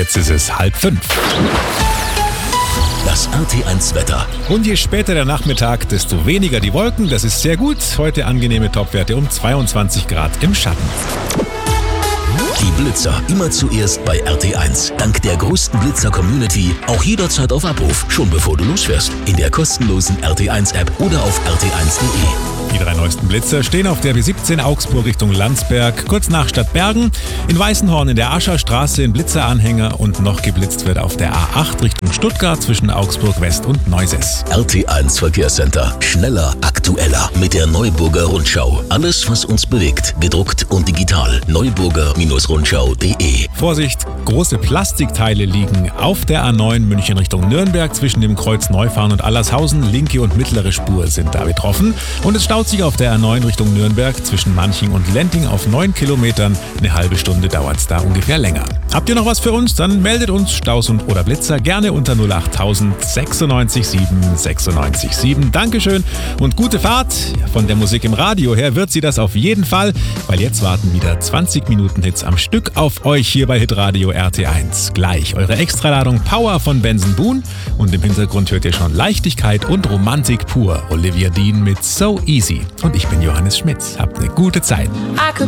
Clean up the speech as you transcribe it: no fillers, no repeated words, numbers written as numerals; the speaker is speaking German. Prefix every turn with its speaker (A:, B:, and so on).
A: jetzt ist es 4:30.
B: Das RT1 Wetter.
A: Und je später der Nachmittag, desto weniger die Wolken. Das ist sehr gut. Heute angenehme Topwerte um 22 Grad im Schatten.
B: Die Blitzer immer zuerst bei RT1. Dank der größten Blitzer-Community auch jederzeit auf Abruf, schon bevor du losfährst. In der kostenlosen RT1-App oder auf rt1.de.
A: Die 3 neuesten Blitzer stehen auf der B17 Augsburg Richtung Landsberg, kurz nach Stadtbergen, in Weißenhorn in der Ascherstraße in Blitzeranhänger und noch geblitzt wird auf der A8 Richtung Stuttgart zwischen Augsburg West und Neuses.
B: RT1 Verkehrscenter. Schneller, aktueller mit der Neuburger Rundschau. Alles, was uns bewegt, gedruckt und digital. Neuburger-Rundschau.de.
A: Vorsicht, große Plastikteile liegen auf der A9 München Richtung Nürnberg zwischen dem Kreuz Neufahren und Allershausen. Linke und mittlere Spur sind da betroffen. Und es staut sich auf der A9 Richtung Nürnberg zwischen Manching und Lenting auf 9 Kilometern. Eine halbe Stunde dauert es da ungefähr länger. Habt ihr noch was für uns? Dann meldet uns Staus und oder Blitzer gerne unter 08000 96 7 96 7. Dankeschön und gute Fahrt. Von der Musik im Radio her wird sie das auf jeden Fall, weil jetzt warten wieder 20 Minuten Hits am Stück auf euch hier bei Hitradio RT1. Gleich eure Extraladung Power von Benson Boone und im Hintergrund hört ihr schon Leichtigkeit und Romantik pur. Olivia Dean mit So Easy. Und ich bin Johannes Schmitz. Habt eine gute Zeit.